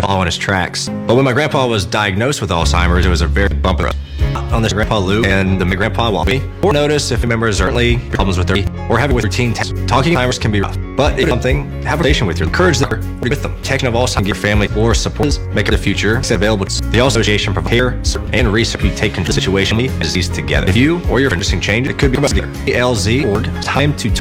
on his tracks. But when my grandpa was diagnosed with Alzheimer's, it was a very bumpy road. On this, Grandpa Lou and the grandpa Wally or notice if members are early problems with their or having with routine tasks. Talking Alzheimer's can be rough, but if something, have a relation with your encourage them with them. Protection of Alzheimer's, your family or support, make it the future. It's available. The Association provides care and research. You take control of the situation and disease together. If you or your friend change, it could be LZ or time to